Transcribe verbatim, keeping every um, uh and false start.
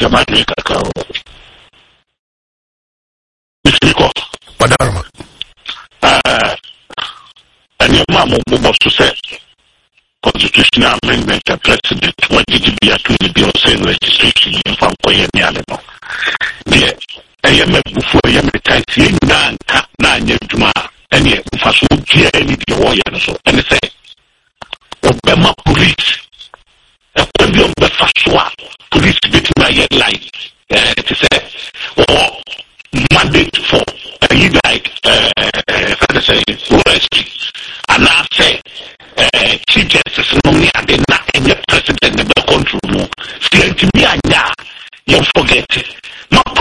Tia Manu Kakao. Mister Padarma. Uh, and your mama will to say constitutional amendment and president what did you be at the bill saying registration in Fampoy and Yalano. Dear, I am a before I am a tight nine nine Juma and yet fast would clear any warrior so and say Obama police a podium the first police bit my head life to say or mandate for a you like uh say arrest and I say uh chief justice no me and then any president the control no still to me anya you forget my